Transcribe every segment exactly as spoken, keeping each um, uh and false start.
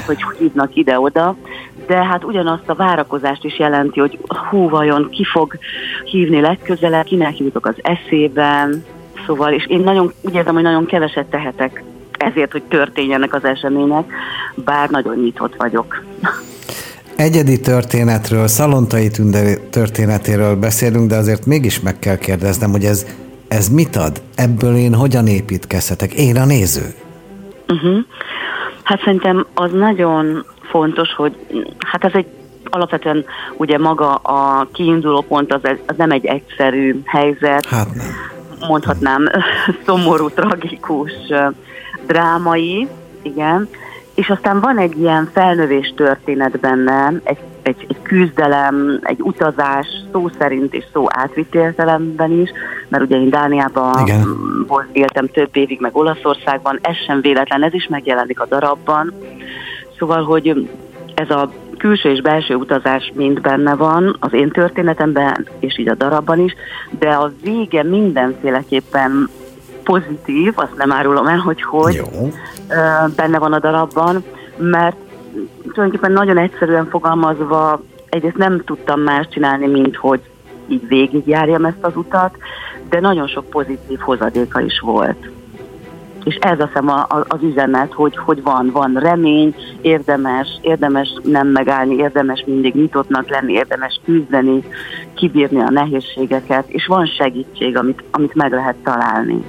hogy hívnak ide-oda, de hát ugyanazt a várakozást is jelenti, hogy hú, vajon ki fog hívni legközelebb, kinek jutok az eszében, szóval, és én nagyon, úgy érzem, hogy nagyon keveset tehetek ezért, hogy történjenek az események, bár nagyon nyitott vagyok. Egyedi történetről, Szalontai Tünde történetéről beszélünk, de azért mégis meg kell kérdeznem, hogy ez, ez mit ad? Ebből én hogyan építkezhetek? Én a néző? Uh-huh. Hát szerintem az nagyon fontos, hogy hát ez egy alapvetően ugye maga a kiinduló pont az, az nem egy egyszerű helyzet. Hát nem. Mondhatnám szomorú, tragikus, drámai, igen, és aztán van egy ilyen felnövés történet benne, egy, egy, egy küzdelem, egy utazás, szó szerint és szó átvitt értelemben is, mert ugye én Dániában volt, éltem több évig, meg Olaszországban, ez sem véletlen, ez is megjelenik a darabban, szóval, hogy ez a külső és belső utazás mind benne van, az én történetemben, és így a darabban is, de a vége mindenféleképpen pozitív, azt nem árulom el, hogy hogy Jó. benne van a darabban, mert tulajdonképpen nagyon egyszerűen fogalmazva egyrészt nem tudtam más csinálni, mint hogy így végigjárjam ezt az utat, de nagyon sok pozitív hozadéka is volt. És ez azt hiszem az üzenet, hogy, hogy van, van remény, érdemes, érdemes nem megállni, érdemes mindig nyitottnak lenni, érdemes küzdeni, kibírni a nehézségeket, és van segítség, amit, amit meg lehet találni.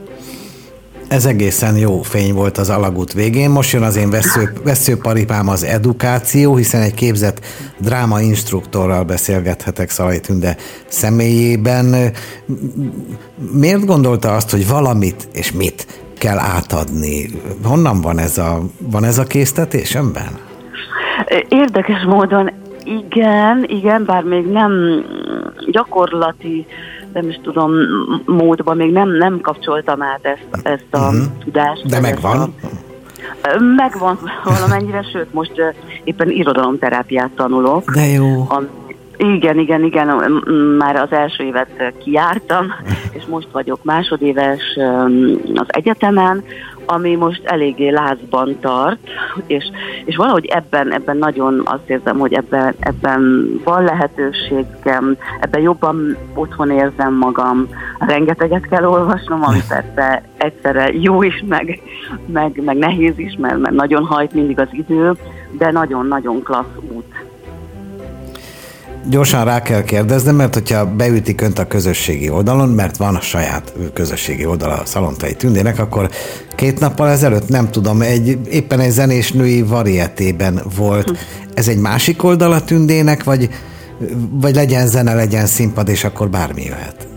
Ez egészen jó fény volt az alagút végén. Most jön az én vesző, veszőparipám, az edukáció, hiszen egy képzett drámainstruktorral beszélgethetek Szalai Tünde személyében. Miért gondolta azt, hogy valamit és mit kell átadni? Honnan van ez a, van ez a késztetés önben? Érdekes módon igen, igen, bár még nem gyakorlati, nem is tudom, módban még nem, nem kapcsoltam át ezt, ezt a uh-huh. tudást. De megvan? A, megvan valamennyire, sőt, most éppen irodalomterápiát tanulok. De jó. A, igen, igen, igen, már az első évet kijártam, és most vagyok másodéves az egyetemen, ami most eléggé lázban tart, és, és valahogy ebben, ebben nagyon azt érzem, hogy ebben, ebben van lehetőségem, ebben jobban otthon érzem magam. Rengeteget kell olvasnom, ami persze egyszerre jó is, meg, meg, meg nehéz is, mert, mert nagyon hajt mindig az idő, de nagyon-nagyon klassz út. Gyorsan rá kell kérdeznem, mert hogyha beütik önt a közösségi oldalon, mert van a saját közösségi oldala a Szalontai Tündének, akkor két nappal ezelőtt, nem tudom, egy, éppen egy zenésnői varietében volt. Ez egy másik oldal a Tündének, vagy, vagy legyen zene, legyen színpad, és akkor bármi jöhet?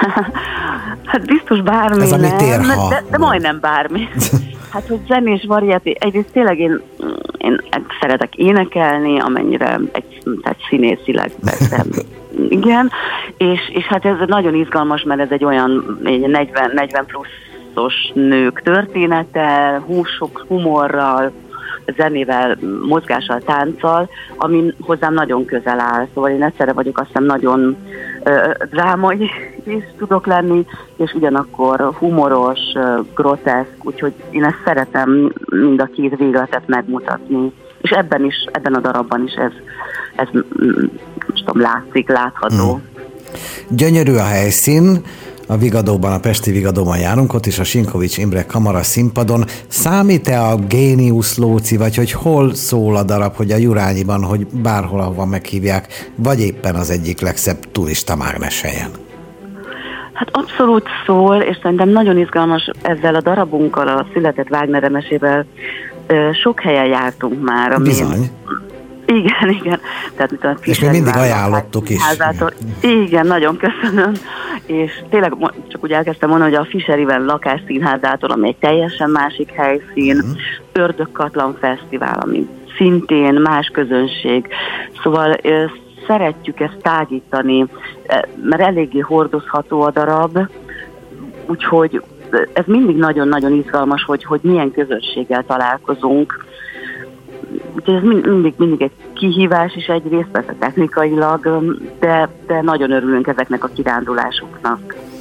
Hát biztos bármi, ez nem, tér, ha de, de majdnem bármi. Hát, hogy zenés variété, egyrészt tényleg én, én szeretek énekelni, amennyire egy, tehát színészileg persze. Igen, és, és hát ez nagyon izgalmas, mert ez egy olyan negyven, negyven pluszos nők története, húsok, humorral, zenével, mozgással, tánccal, ami hozzám nagyon közel áll. Szóval én egyszerre vagyok, azt hiszem nagyon ö, drámai is tudok lenni, és ugyanakkor humoros, ö, groteszk, úgyhogy én ezt szeretem mind a két végletet megmutatni. És ebben is, ebben a darabban is ez, ez most tudom, látszik, látható. Hmm. Gyönyörű a helyszín, a Vigadóban, a Pesti Vigadóban járunk, ott is a Sinkovics Imre Kamara színpadon. Számít-e a géniusz lóci, vagy hogy hol szól a darab, hogy a Jurányiban, hogy bárhol, ahova meghívják, vagy éppen az egyik legszebb turista mágnes helyen? Hát abszolút szól, és szerintem nagyon izgalmas ezzel a darabunkkal, a Született Wagner emesével. Sok helyen jártunk már. Ami Bizony. Igen, igen. Tehát, mint a és mi mindig ajánlottuk is. Házától. Igen, nagyon köszönöm. És tényleg csak úgy elkezdtem mondani, hogy a Fischerivel lakásszínházától, ami egy teljesen másik helyszín, uh-huh. Ördögkatlan Fesztivál, ami szintén más közönség. Szóval szeretjük ezt tágítani, mert eléggé hordozható a darab, úgyhogy ez mindig nagyon-nagyon izgalmas, hogy, hogy milyen közösséggel találkozunk. Úgyhogy ez mindig, mindig egy kihívás is egyrészt, persze technikailag, de, de nagyon örülünk ezeknek a kirándulásoknak.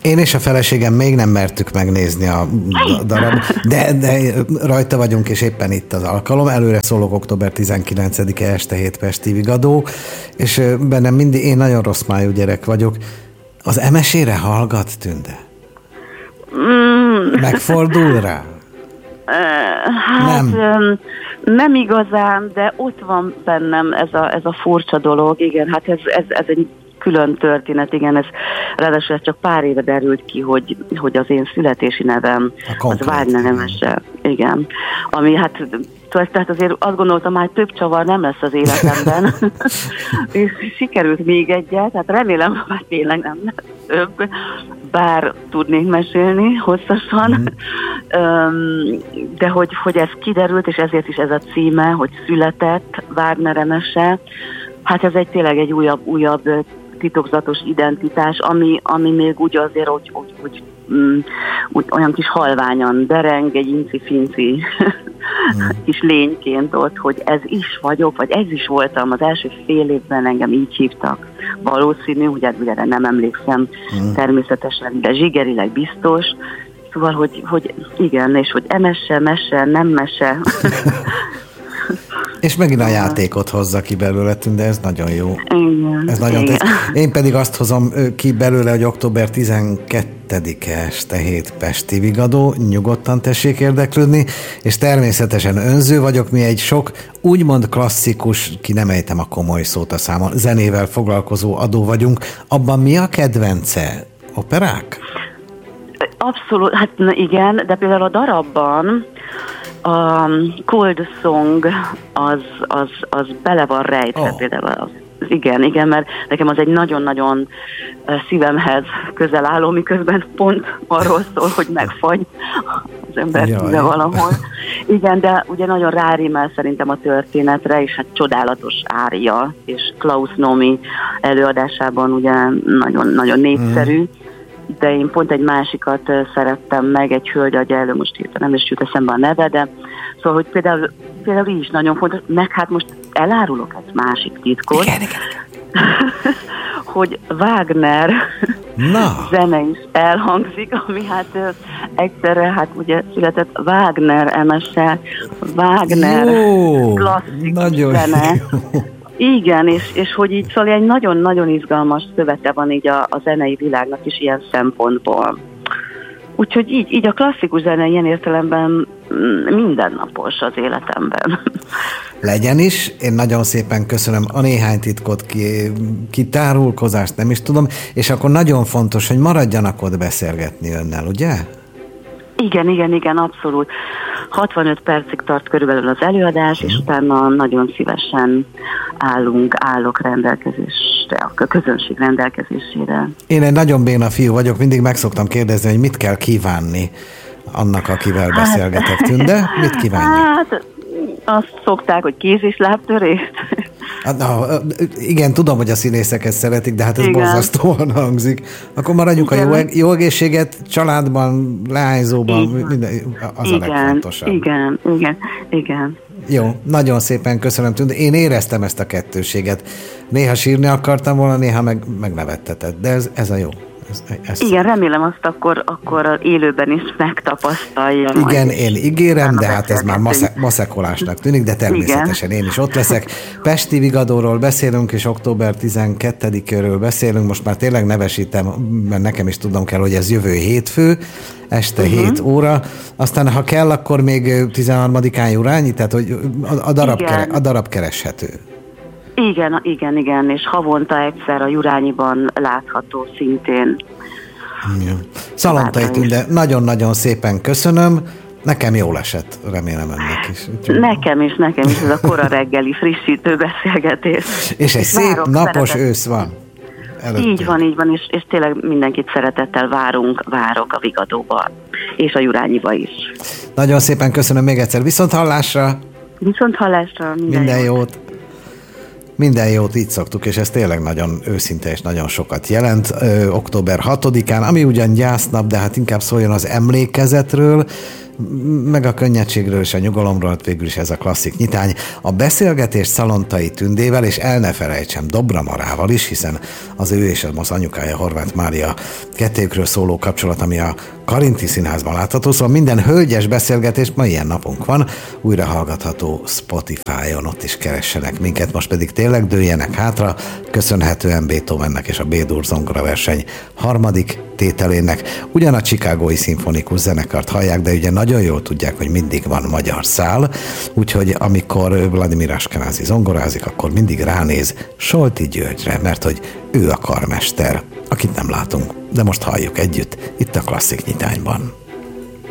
Én és a feleségem még nem mertük megnézni a darab, de, de rajta vagyunk, és éppen itt az alkalom. Előre szólok, október tizenkilencedike este hét Pesti Vigadó, és bennem mindig, én nagyon rossz májú gyerek vagyok. Az emesére hallgat, Tünde? Mm. Megfordul rá? Hát nem. nem igazán, de ott van bennem ez a, ez a furcsa dolog, igen, hát ez, ez, ez egy külön történet, igen, ez ráadásul ez csak pár éve derült ki, hogy, hogy az én születési nevem az Wagner Emese, igen, ami hát tehát azért azt gondoltam, már több csavar nem lesz az életemben, és sikerült még egyet, hát remélem, hogy tényleg nem lesz több, bár tudnék mesélni hosszasan, mm. de hogy, hogy ez kiderült, és ezért is ez a címe, hogy született Wagner Emese, hát ez egy tényleg egy újabb, újabb titokzatos identitás, ami, ami még úgy azért, hogy, hogy, hogy mm, úgy, olyan kis halványan dereng, egy inci-finci mm. kis lényként ott, hogy ez is vagyok, vagy ez is voltam, az első fél évben engem így hívtak. Valószínű, ugye, ugye nem emlékszem mm. természetesen, de zsigerileg biztos. Szóval, hogy, hogy igen, és hogy emese, mese, nem mese. És megint a játékot hozza ki belőle, de ez nagyon jó. Igen, ez nagyon igen. Én pedig azt hozom ki belőle, hogy október tizenkettedike este hét Pesti Vigadó, nyugodtan tessék érdeklődni, és természetesen önző vagyok, mi egy sok úgymond klasszikus, ki nem ejtem a komoly szót a számon, zenével foglalkozó adó vagyunk. Abban mi a kedvence? Operák? Abszolút, hát igen, de például a darabban a Cold Song az, az, az bele van rejtve, oh. például az, igen, igen, mert nekem az egy nagyon-nagyon szívemhez közel álló, miközben pont arról szól, hogy megfagy az ember szíve valahol. Igen, de ugye nagyon rárímel szerintem a történetre, és hát csodálatos ária, és Klaus Nomi előadásában ugye nagyon, nagyon népszerű. Mm. De én pont egy másikat szerettem meg, egy hölgy adja elő, most hirtelen nem is jut eszembe a neve, de szóval, hogy például, például így is nagyon fontos, meg hát most elárulok egy másik titkot, igen, igen. hogy Wagner Na. zene is elhangzik, ami hát egyszerre, hát ugye született Wagner Emese, Wagner jó, klasszikus zene. Jó. Igen, és, és hogy így szóval egy nagyon-nagyon izgalmas szövete van így a, a zenei világnak is ilyen szempontból. Úgyhogy így, így a klasszikus zene ilyen értelemben mindennapos az életemben. Legyen is, én nagyon szépen köszönöm a néhány titkot, ki, kitárulkozást, nem is tudom, és akkor nagyon fontos, hogy maradjanak ott beszélgetni önnel, ugye? Igen, igen, igen, abszolút. hatvanöt percig tart körülbelül az előadás, és utána nagyon szívesen állunk, állok rendelkezésre, a közönség rendelkezésére. Én egy nagyon béna fiú vagyok, mindig meg szoktam kérdezni, hogy mit kell kívánni annak, akivel hát, beszélgetek, Tünde. Mit kívánni? Hát azt szokták, hogy kéz- és lábtörést. Na, igen, tudom, hogy a színészek ezt szeretik, de hát ez igen. borzasztóan hangzik. Akkor maradjunk igen. a jó, jó egészséget, családban, leányzóban, minden, az igen. a legfontosabb. Igen, igen, igen. Jó, nagyon szépen köszönöm, Tünde. Én éreztem ezt a kettőséget. Néha sírni akartam volna, néha meg, megnevettetett, de ez, ez a jó. Ez, ez. Igen, remélem azt akkor, akkor élőben is megtapasztalja. Igen, én ígérem, de hát ez már masze, maszekolásnak tűnik, de természetesen igen. én is ott leszek. Pesti Vigadóról beszélünk, és október tizenkettedikéről beszélünk. Most már tényleg nevesítem, mert nekem is tudnom kell, hogy ez jövő hétfő, este uh-huh. hét óra. Aztán, ha kell, akkor még tizenharmadikán Jurányi, tehát hogy a, a, darab, kere, a darab kereshető. Igen, igen, igen, és havonta egyszer a Jurányiban látható szintén. Ja. Szalontai Tünde, nagyon-nagyon szépen köszönöm. Nekem jól esett, remélem önnek is. Úgyhogy... Nekem is, nekem is ez a kora reggeli frissítő beszélgetés. És egy és szép napos szeretet. Ősz van. Előttünk. Így van, így van, és, és tényleg mindenkit szeretettel várunk, várok a Vigadóba, és a Jurányiba is. Nagyon szépen köszönöm még egyszer. Viszont hallásra! Viszont hallásra! Minden, minden jót! jót. Minden jót, így szoktuk, és ez tényleg nagyon őszinte és nagyon sokat jelent. Ö, október hatodikán, ami ugyan gyásznap, de hát inkább szóljon az emlékezetről, meg a könnyedségről és a nyugalomról, hát végül is ez a klasszik nyitány. A beszélgetés Szalontai Tündével, és el ne felejtsem Dobra Marával is, hiszen az ő és az anyukája Horváth Mária kettőjükről szóló kapcsolat, ami a Karinti Színházban látható, szóval minden hölgyes beszélgetés, ma ilyen napunk van, újra hallgatható Spotify-on, ott is keressenek minket, most pedig tényleg dőljenek hátra, köszönhetően Beethovennek és a B-dur zongoraverseny harmadik tételének. Ugyan a Chicagói Szimfonikus Zenekart hallják, de ugye nagyon jól tudják, hogy mindig van magyar szál, úgyhogy amikor Vladimir Askenázi zongorázik, akkor mindig ránéz Solti Györgyre, mert hogy ő a karmester, akit nem látunk, de most halljuk együtt, itt a Klasszik Nyitányban.